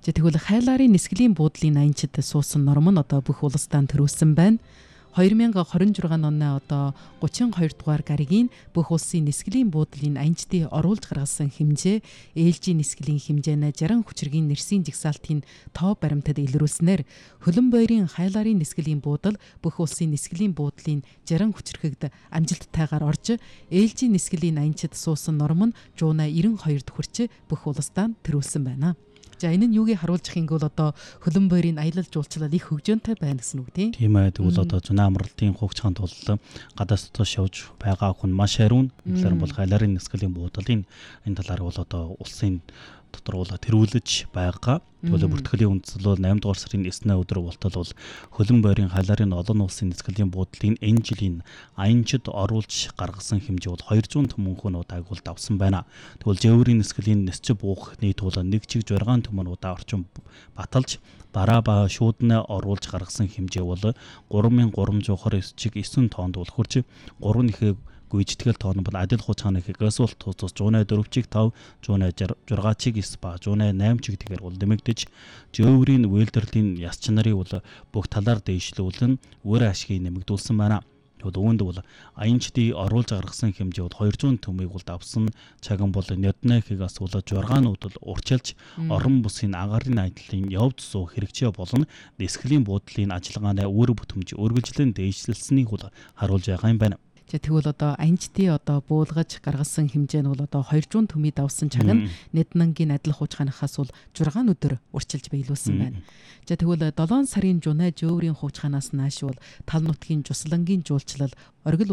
За тэгвэл хайлаарын нисгэлийн буудлын аянчид суусан норм нь одоо бүх улсдаа төрүүлсэн байна. 2026 оны одоо 32 дугаар гаригийн бүх улсын нисгэлийн буудлын аянчдыг оруулж гаргасан хэмжээ ээлжийн нисгэлийн хэмжээнэ 60 хүчиргийн нэрсийн жигсаалтын тоо баримтад илрүүлснээр хөлөн бойрын хайлаарын нисгэлийн буудал бүх улсын нисгэлийн буудлын 60 хүчирхэгд амжилттайгаар орж ээлжийн нисгэлийн аянчид суусан норм нь 192-д хүрч бүх улсдаа төрүүлсэн байна. За энэ нь юугийг харуулж их ингэвэл одоо хөлөн бойрын аялал жуулчлал их хөгжөөнтэй байна гэсэн үг тийм ээ. Тэгвэл одоо зуны амралтын хугацаанд бол гадаас дотоос явж байгаа хүн маш хариун. Үнээр бол хайлаарын нисгэлийн буудлын энэ талаар бол одоо улсын дотор бол тэрүүлж байгаа. Тэгвэл бүртгэлийн үндэслэл бол 8 дугаар сарын 9-ний өдөр болтол бол хөлөн бойрын хайлаарын олон улсын нисгэлийн буудлын энэ жилийн аянчид оруулж гаргасан хэмжээ бол 200 төмөнхөн агуулд авсан байна. Тэгвэл жэврийн нисгэлийн нисч буух нийт бол 1 чиг 6 төмөн орчим баталж бараа ба шүүднэ оруулж гаргасан хэмжээ бол 3329 чиг 9 тоонд бол хүрч 3 гүйжтгэл тоон бол адил хуучааны асуулт тууцус 104 чиг 5, 106 чиг 9 ба 108 чиг тэгэр бол нэмэгдэж жөөврийн үйлдвэрлэлийн яс чанарыг бол бүх талаар дэвшлүүлэн өөр ашгийг нэмэгдүүлсэн байна. Үүнд бол аянчдыг оруулж гаргасан хэмжээ бол 200 төмийг бол давсан цаган бол нёднэхийг асуулж 6-нууд бол урчилж орон бусын агарын ажлын явц суу хэрэгжээ болон нисгэлийн буудлын ажиллагааны үр бүтэмж үргэлжлэн дээшлэлсэнийг бол харуулж байгаа юм байна. За тэгвэл одоо аянчдын одоо буулгаж гаргасан хэмжээ нь бол одоо 200 төмий давсан цаг нь Ниднангийн адил хуучханахаас бол 6 өдөр урчилж биелүүлсэн байна. За тэгвэл 7 сарын жунаа жөөврийн хуучханаас нааш бол тал нутгийн Жуслангийн жуулчлал оргил